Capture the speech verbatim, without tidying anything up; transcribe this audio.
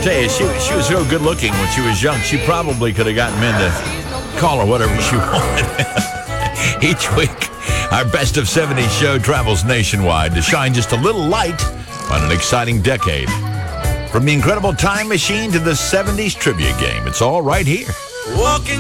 Tell you, she, she was real good looking when she was young. She probably could have gotten men to call her whatever she wanted. Each week, our Best of seventies show travels nationwide to shine just a little light on an exciting decade. From the incredible time machine to the seventies trivia game, it's all right here. Walking